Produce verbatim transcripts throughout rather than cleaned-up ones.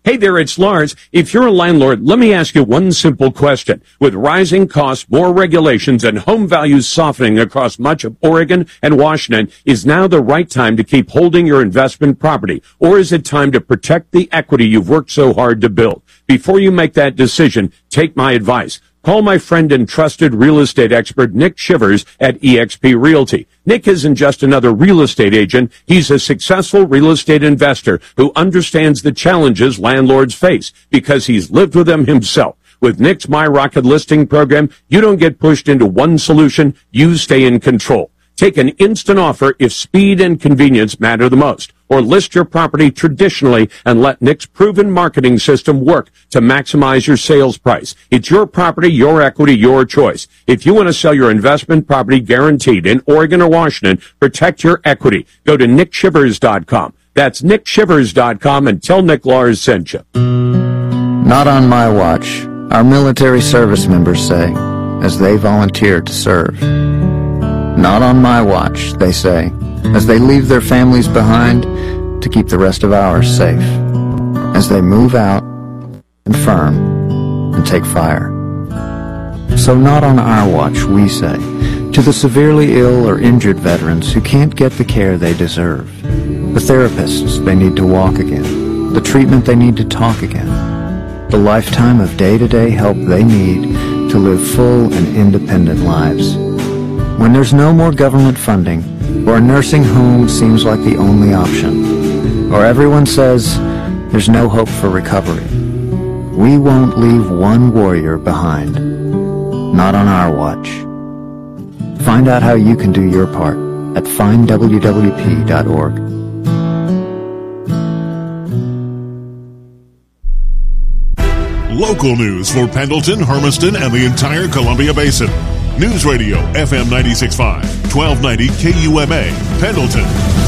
Hey there, it's Lars. If you're a landlord, let me ask you one simple question. With rising costs, more regulations, and home values softening across much of Oregon and Washington, is now the right time to keep holding your investment property? Or is it time to protect the equity you've worked so hard to build? Before you make that decision, take my advice. Call my friend and trusted real estate expert, Nick Shivers at eXp Realty. Nick isn't just another real estate agent. He's a successful real estate investor who understands the challenges landlords face because he's lived with them himself. With Nick's My Rocket listing program, you don't get pushed into one solution. You stay in control. Take an instant offer if speed and convenience matter the most. Or list your property traditionally and let Nick's proven marketing system work to maximize your sales price. It's your property, your equity, your choice. If you want to sell your investment property guaranteed in Oregon or Washington, protect your equity. Go to nick shivers dot com. That's nick shivers dot com and tell Nick Lars sent you. Not on my watch, our military service members say, as they volunteer to serve. Not on my watch, they say, as they leave their families behind to keep the rest of ours safe, as they move out and firm and take fire. So not on our watch, we say, to the severely ill or injured veterans who can't get the care they deserve, the therapists they need to walk again, the treatment they need to talk again, the lifetime of day-to-day help they need to live full and independent lives. When there's no more government funding, or a nursing home seems like the only option, or everyone says there's no hope for recovery, we won't leave one warrior behind. Not on our watch. Find out how you can do your part at find w w p dot org. Local news for Pendleton, Hermiston, and the entire Columbia Basin. News Radio F M ninety-six point five, twelve ninety K U M A, Pendleton.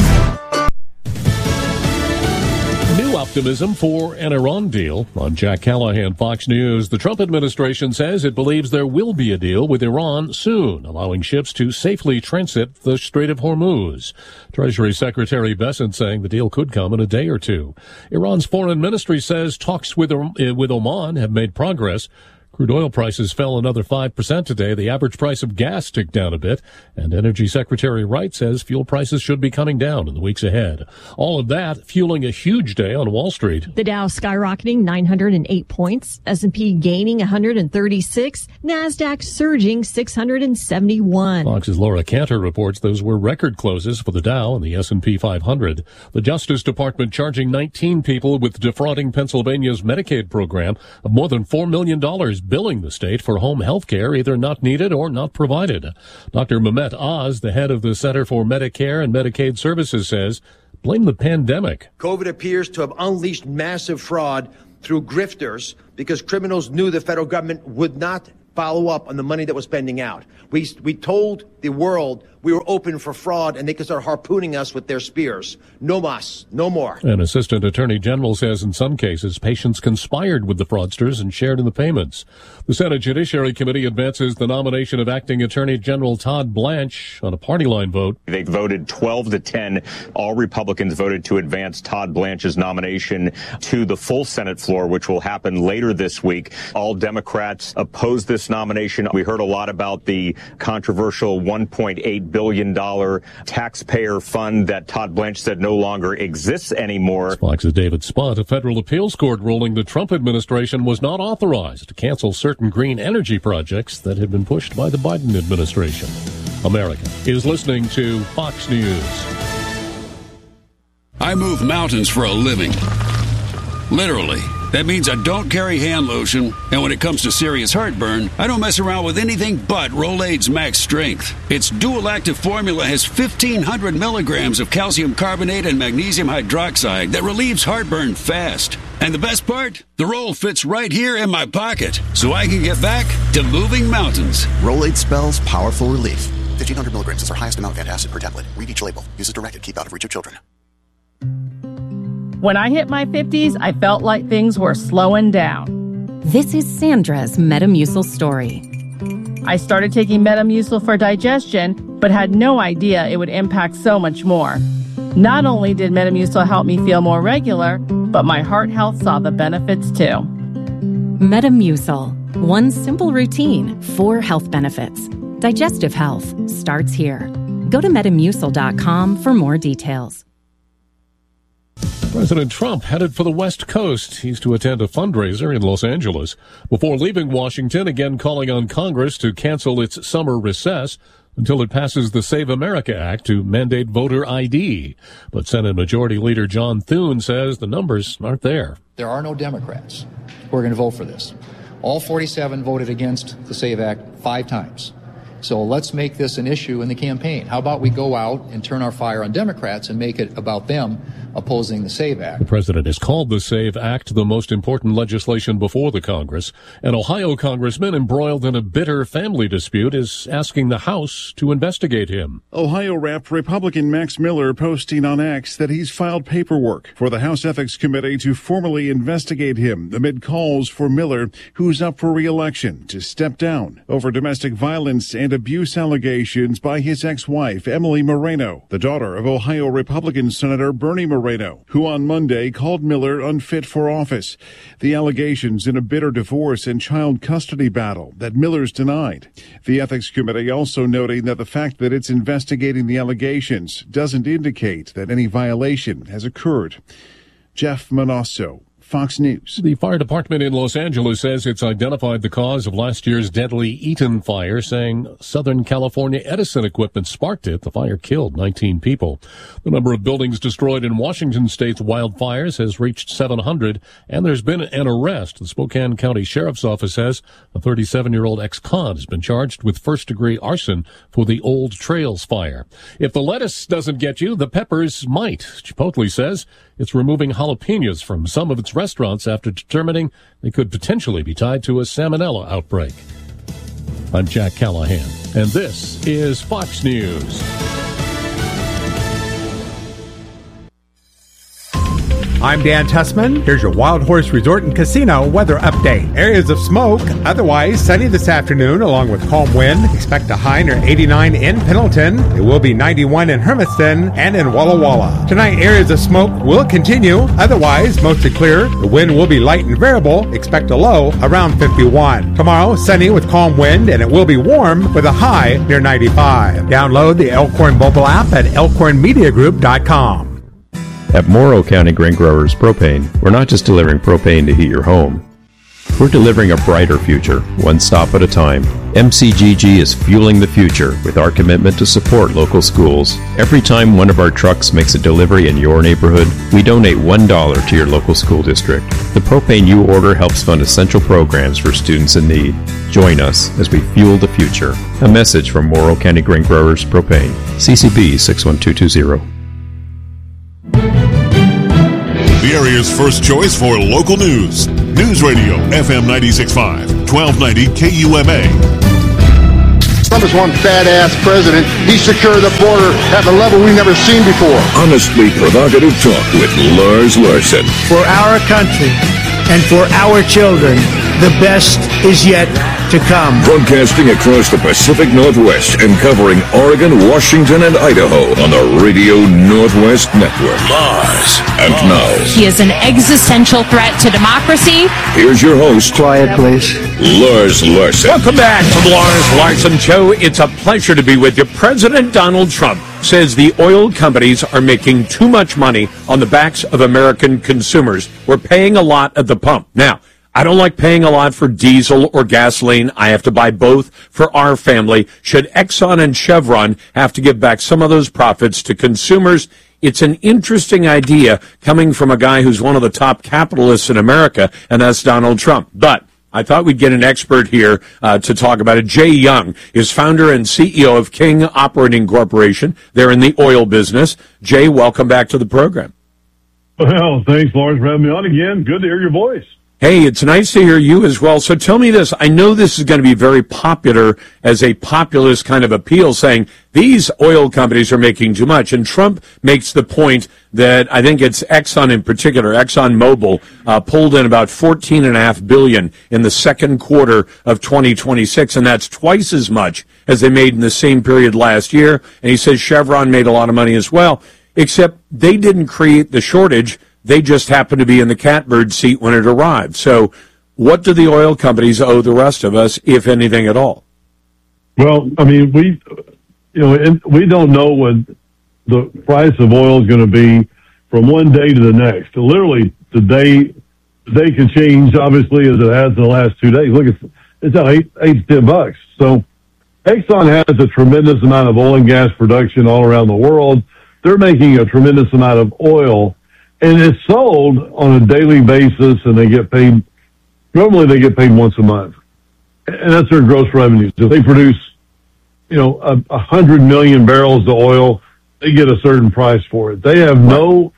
New optimism for an Iran deal. I'm Jack Callahan, Fox News. The Trump administration says it believes there will be a deal with Iran soon, allowing ships to safely transit the Strait of Hormuz. Treasury Secretary Bessent saying the deal could come in a day or two. Iran's foreign ministry says talks with, with Oman have made progress. Crude oil prices fell another five percent today. The average price of gas ticked down a bit. And Energy Secretary Wright says fuel prices should be coming down in the weeks ahead. All of that fueling a huge day on Wall Street. The Dow skyrocketing nine hundred eight points. S and P gaining one hundred thirty-six. NASDAQ surging six hundred seventy-one. Fox's Laura Cantor reports those were record closes for the Dow and the S and P five hundred. The Justice Department charging nineteen people with defrauding Pennsylvania's Medicaid program of more than four million dollars, billing the state for home health care either not needed or not provided. Doctor Mehmet Oz, the head of the Center for Medicare and Medicaid Services, says, blame the pandemic. COVID appears to have unleashed massive fraud through grifters because criminals knew the federal government would not follow up on the money that was spending out. We, we told the world we were open for fraud and they could start harpooning us with their spears. No mas, no more. An assistant attorney general says in some cases patients conspired with the fraudsters and shared in the payments. The Senate Judiciary Committee advances the nomination of acting Attorney General Todd Blanche on a party line vote. They voted twelve to ten. All Republicans voted to advance Todd Blanche's nomination to the full Senate floor, which will happen later this week. All Democrats opposed this nomination. We heard a lot about the controversial one point eight billion dollars taxpayer fund that Todd Blanche said no longer exists anymore. Fox's David Spott, a federal appeals court ruling the Trump administration was not authorized to cancel certain green energy projects that had been pushed by the Biden administration. America is listening to Fox News. I move mountains for a living. Literally. That means I don't carry hand lotion, and when it comes to serious heartburn, I don't mess around with anything but Rolaids Max Strength. Its dual-active formula has fifteen hundred milligrams of calcium carbonate and magnesium hydroxide that relieves heartburn fast. And the best part? The roll fits right here in my pocket, so I can get back to moving mountains. Rolaids spells powerful relief. fifteen hundred milligrams is our highest amount of antacid per tablet. Read each label. Use as directed. Keep out of reach of children. When I hit my fifties, I felt like things were slowing down. This is Sandra's Metamucil story. I started taking Metamucil for digestion, but had no idea it would impact so much more. Not only did Metamucil help me feel more regular, but my heart health saw the benefits too. Metamucil. One simple routine, four health benefits. Digestive health starts here. Go to metamucil dot com for more details. President Trump headed for the West Coast. He's to attend a fundraiser in Los Angeles before leaving Washington, again calling on Congress to cancel its summer recess until it passes the Save America Act to mandate voter I D. But Senate Majority Leader John Thune says the numbers aren't there. There are no Democrats who are going to vote for this. All forty-seven voted against the SAVE Act five times. So let's make this an issue in the campaign. How about we go out and turn our fire on Democrats and make it about them opposing the SAVE Act? The president has called the SAVE Act the most important legislation before the Congress. An Ohio congressman embroiled in a bitter family dispute is asking the House to investigate him. Ohio Rep Republican Max Miller posting on X that he's filed paperwork for the House Ethics Committee to formally investigate him amid calls for Miller, who's up for re-election, to step down over domestic violence and abuse allegations by his ex-wife, Emily Moreno, the daughter of Ohio Republican Senator Bernie Moreno, who on Monday called Miller unfit for office. The allegations in a bitter divorce and child custody battle that Miller's denied. The Ethics Committee also noting that the fact that it's investigating the allegations doesn't indicate that any violation has occurred. Jeff Manasso, Fox News. The fire department in Los Angeles says it's identified the cause of last year's deadly Eaton fire, saying Southern California Edison equipment sparked it. The fire killed nineteen people. The number of buildings destroyed in Washington state's wildfires has reached seven hundred, and there's been an arrest. The Spokane County Sheriff's Office says a thirty-seven-year-old ex-con has been charged with first-degree arson for the Old Trails fire. If the lettuce doesn't get you, the peppers might. Chipotle says it's removing jalapenos from some of its restaurants after determining they could potentially be tied to a salmonella outbreak. I'm Jack Callahan, and this is Fox News. I'm Dan Tussman. Here's your Wild Horse Resort and Casino weather update. Areas of smoke, otherwise sunny this afternoon along with calm wind. Expect a high near eighty-nine in Pendleton. It will be ninety-one in Hermiston and in Walla Walla. Tonight, areas of smoke will continue. Otherwise, mostly clear. The wind will be light and variable. Expect a low around fifty-one. Tomorrow, sunny with calm wind, and it will be warm with a high near ninety-five. Download the Elkhorn mobile app at elkhorn media group dot com. At Morrow County Grain Growers Propane, we're not just delivering propane to heat your home. We're delivering a brighter future, one stop at a time. M C G G is fueling the future with our commitment to support local schools. Every time one of our trucks makes a delivery in your neighborhood, we donate one dollar to your local school district. The propane you order helps fund essential programs for students in need. Join us as we fuel the future. A message from Morrow County Grain Growers Propane. C C B six one two two zero. The area's first choice for local news. News Radio, F M ninety-six point five, twelve ninety K U M A. Trump's one badass president. He secured the border at a level we've never seen before. Honestly provocative talk with Lars Larson. For our country and for our children, the best is yet to come. Broadcasting across the Pacific Northwest and covering Oregon, Washington, and Idaho on the Radio Northwest Network. Lars. And now, he is an existential threat to democracy. Here's your host. Quiet, please. Lars Larson. Welcome back to the Lars Larson Show. It's a pleasure to be with you. President Donald Trump says the oil companies are making too much money on the backs of American consumers. We're paying a lot at the pump. Now, I don't like paying a lot for diesel or gasoline. I have to buy both for our family. Should Exxon and Chevron have to give back some of those profits to consumers? It's an interesting idea coming from a guy who's one of the top capitalists in America, and that's Donald Trump. But I thought we'd get an expert here uh, to talk about it. Jay Young is founder and C E O of King Operating Corporation. They're in the oil business. Jay, welcome back to the program. Well, thanks, Lars, for having me on again. Good to hear your voice. Hey, it's nice to hear you as well. So tell me this. I know this is going to be very popular as a populist kind of appeal, saying these oil companies are making too much. And Trump makes the point that I think it's Exxon in particular, ExxonMobil, uh, pulled in about fourteen point five billion dollars in the second quarter of twenty twenty-six, and that's twice as much as they made in the same period last year. And he says Chevron made a lot of money as well. except they didn't create the shortage. They just happened to be in the catbird seat when it arrived. So what do the oil companies owe the rest of us, if anything at all? Well, I mean, we, you know, we don't know what the price of oil is going to be from one day to the next. Literally, the day, the day can change, obviously, as it has in the last two days. Look, it's, it's at eight, eight to ten bucks. So Exxon has a tremendous amount of oil and gas production all around the world. They're making a tremendous amount of oil, and it's sold on a daily basis, and they get paid, normally they get paid once a month. And that's their gross revenues. If they produce, you know, a, a hundred million barrels of oil, they get a certain price for it. They have no,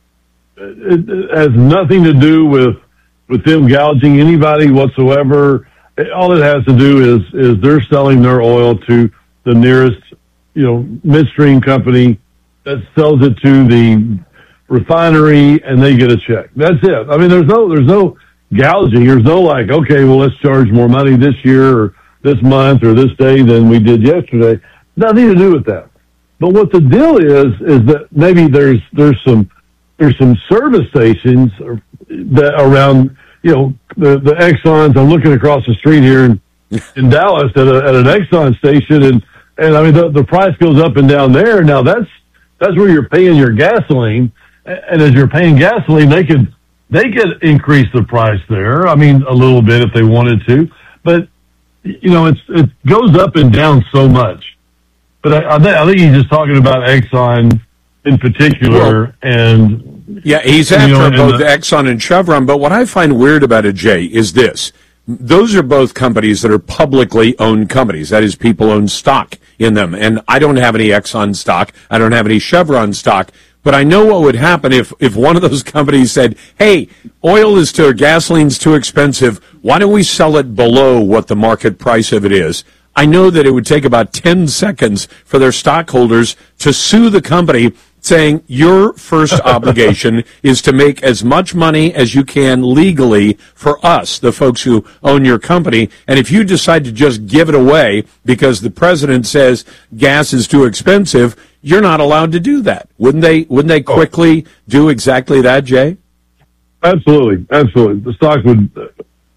it, it has nothing to do with, with them gouging anybody whatsoever. All it has to do is, is they're selling their oil to the nearest, you know, midstream company that sells it to the refinery, and they get a check. That's it. I mean, there's no, there's no gouging. There's no like, okay, well, let's charge more money this year or this month or this day than we did yesterday. Nothing to do with that. But what the deal is, is that maybe there's, there's some, there's some service stations that around, you know, the, the Exxons. I'm looking across the street here in, in Dallas at, a, at an Exxon station, and, and I mean, the, the price goes up and down there. Now that's, that's where you're paying your gasoline. And as you're paying gasoline, they could, they could increase the price there. I mean, a little bit if they wanted to, but you know, it's, it goes up and down so much. But I, I, th- I think he's just talking about Exxon in particular, well, and yeah, he's after you know, both the, Exxon and Chevron. But what I find weird about it, Jay, is this: those are both companies that are publicly owned companies. That is, people own stock in them. And I don't have any Exxon stock. I don't have any Chevron stock. But I know what would happen if, if one of those companies said, hey, oil is too, gasoline's too expensive. Why don't we sell it below what the market price of it is? I know that it would take about ten seconds for their stockholders to sue the company, saying your first obligation is to make as much money as you can legally for us, the folks who own your company. And if you decide to just give it away because the president says gas is too expensive, you're not allowed to do that. Wouldn't they, wouldn't they quickly do exactly that, Jay? Absolutely. Absolutely. The stock would, the,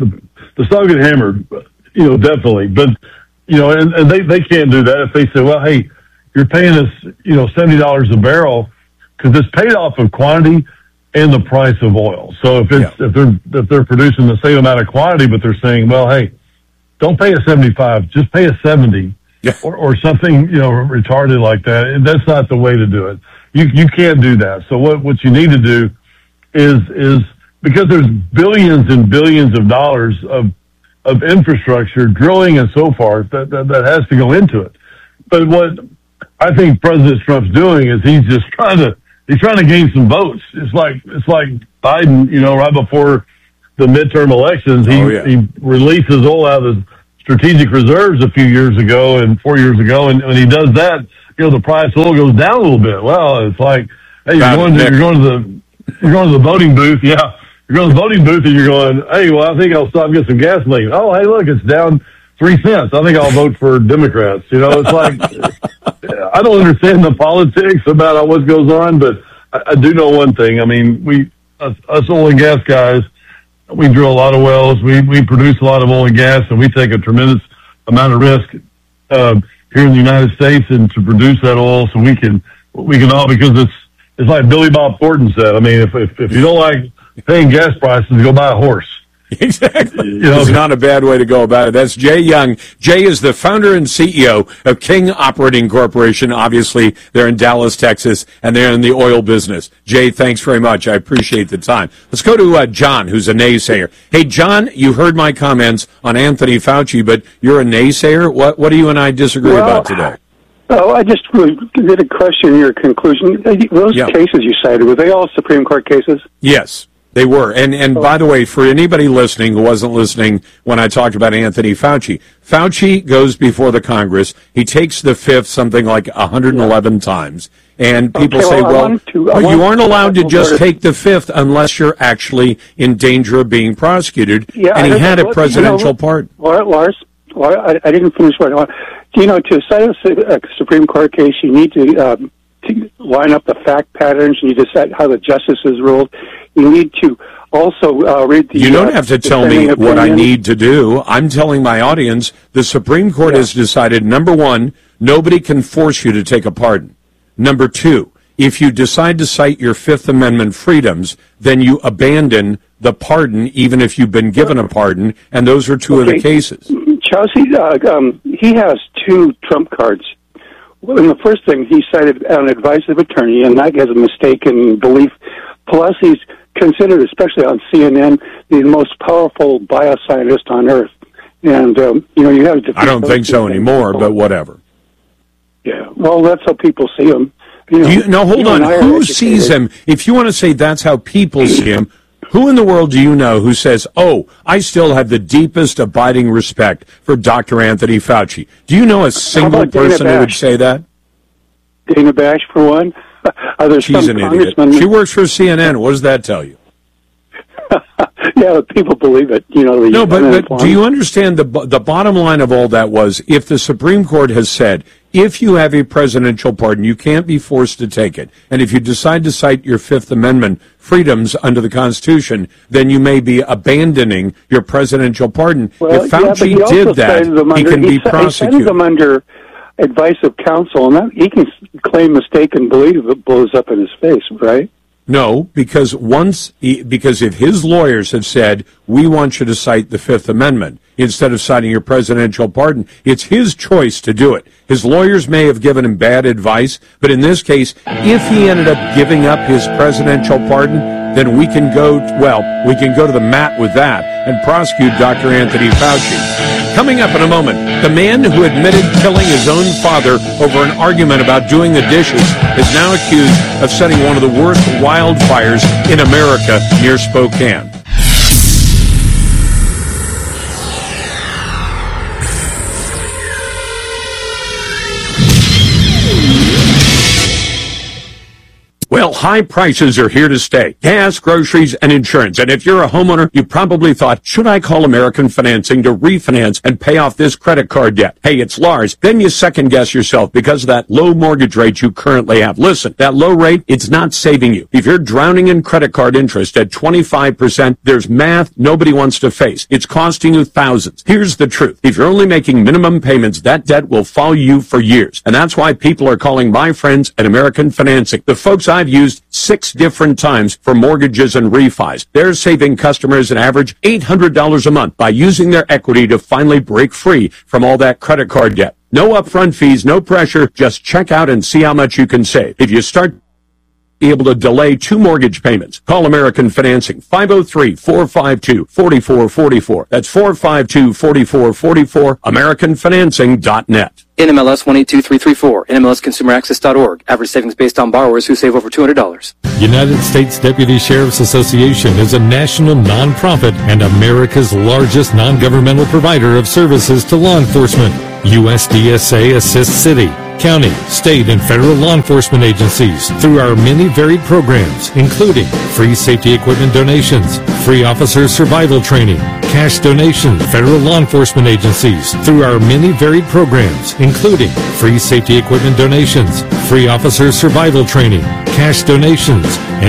the stock would get hammered, you know, definitely. But, you know, and, and they, they can't do that if they say, well, hey, you're paying us, you know, seventy dollars a barrel, because it's paid off of quantity and the price of oil. So if it's, yeah. if they're, if they're producing the same amount of quantity, but they're saying, well, hey, don't pay us seventy-five, just pay us seventy, yeah. or, or something, you know, retarded like that. That's not the way to do it. You, you can't do that. So what, what you need to do is, is because there's billions and billions of dollars of, of infrastructure, drilling and so forth that, that, that has to go into it. But what I think President Trump's doing is he's just trying to, he's trying to gain some votes. It's like, it's like Biden, you know, right before the midterm elections, he, oh, yeah. he releases oil out of the strategic reserves a few years ago and four years ago. And when he does that, you know, the price of oil goes down a little bit. Well, it's like, hey, you're going to, you're going to the, you're going to the voting booth. Yeah. You're going to the voting booth and you're going, hey, well, I think I'll stop and get some gasoline. Oh, hey, look, it's down three cents. I think I'll vote for Democrats. You know, it's like, I don't understand the politics about what goes on, but I, I do know one thing. I mean, we, us, us oil and gas guys, we drill a lot of wells. We, we produce a lot of oil and gas, and we take a tremendous amount of risk, uh, here in the United States and to produce that oil so we can, we can all, because it's, it's like Billy Bob Thornton said. I mean, if, if, if you don't like paying gas prices, go buy a horse. Exactly. You know, it's not a bad way to go about it. That's Jay Young. Jay is the founder and C E O of King Operating Corporation. Obviously, they're in Dallas, Texas, and they're in the oil business. Jay, thanks very much. I appreciate the time. Let's go to uh, John, who's a naysayer. Hey, John, you heard my comments on Anthony Fauci, but you're a naysayer. What, what do you and I disagree well, about today? Oh, I just really did a question your conclusion. Those yeah. cases you cited, were they all Supreme Court cases? Yes. They were. And, and by the way, for anybody listening who wasn't listening when I talked about Anthony Fauci, Fauci goes before the Congress. He takes the fifth something like one hundred eleven yeah. times. And people okay, say, well, well, to, well you aren't allowed to just to... take the fifth unless you're actually in danger of being prosecuted. Yeah, and he had that, a presidential you know, part. Lars, Lars I, I didn't finish what I want. Do you know, to cite a Supreme Court case, you need to um, to line up the fact patterns and you decide how the justices ruled. You need to also uh, read the... You don't uh, have to tell me opinion. what I need to do. I'm telling my audience the Supreme Court yeah. has decided, number one, nobody can force you to take a pardon. Number two, if you decide to cite your Fifth Amendment freedoms, then you abandon the pardon, even if you've been given a pardon, and those are two okay. of the cases. Chelsea, uh, um, he has two trump cards. Well, and the first thing, he cited an advice of attorney, and that has a mistaken belief. Plus, he's considered, especially on C N N, the most powerful bioscientist on earth. And, um, you know, you have to... I don't think so anymore, but whatever. Yeah, well, that's how people see him. You know, you, no, hold you on. Who educated. sees him? If you want to say that's how people see him, who in the world do you know who says, oh, I still have the deepest abiding respect for Doctor Anthony Fauci? Do you know a single person who would say that? Dana Bash, for one. Are there She's some an idiot. She works for C N N. What does that tell you? Yeah, people believe it. You know. The no, but, but do you understand the the bottom line of all that was if the Supreme Court has said if you have a presidential pardon, you can't be forced to take it, and if you decide to cite your Fifth Amendment freedoms under the Constitution, then you may be abandoning your presidential pardon. Well, if Fauci yeah, he did that, under, he can he be sa- prosecuted. He sends them under advice of counsel, and that, he can claim mistaken belief if it blows up in his face, right? No, because once, he, because if his lawyers have said, we want you to cite the Fifth Amendment instead of citing your presidential pardon, it's his choice to do it. His lawyers may have given him bad advice, but in this case, if he ended up giving up his presidential pardon, then we can go, well, we can go to the mat with that and prosecute Doctor Anthony Fauci. Coming up in a moment, the man who admitted killing his own father over an argument about doing the dishes is now accused of setting one of the worst wildfires in America near Spokane. Well, high prices are here to stay. Gas, groceries, and insurance. And if you're a homeowner, you probably thought, should I call American Financing to refinance and pay off this credit card debt? Hey, it's Lars. Then you second guess yourself because of that low mortgage rate you currently have. Listen, that low rate, it's not saving you. If you're drowning in credit card interest at twenty-five percent, there's math nobody wants to face. It's costing you thousands. Here's the truth. If you're only making minimum payments, that debt will follow you for years. And that's why people are calling my friends at American Financing. The folks I've used six different times for mortgages and refis. They're saving customers an average eight hundred dollars a month by using their equity to finally break free from all that credit card debt. No upfront fees, no pressure. Just check out and see how much you can save. If you start be able to delay two mortgage payments, call American Financing, five oh three, four five two, four four four four. That's four five two, four four four four, american financing dot net. N M L S one eight two three three four, N M L S consumer access dot org. Average savings based on borrowers who save over two hundred dollars. United States Deputy Sheriff's Association is a national nonprofit and America's largest non-governmental provider of services to law enforcement. U S D S A assists city, county, state, and federal law enforcement agencies through our many varied programs, including free safety equipment donations, free officer survival training, cash donations, federal law enforcement agencies through our many varied programs, including free safety equipment donations, free officer survival training, cash donations, and